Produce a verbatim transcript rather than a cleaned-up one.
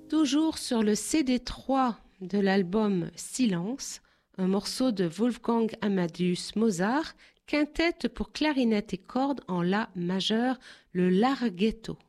Toujours sur le C D trois de l'album Silence, un morceau de Wolfgang Amadeus Mozart, quintette pour clarinette et cordes en La majeur, le Larghetto.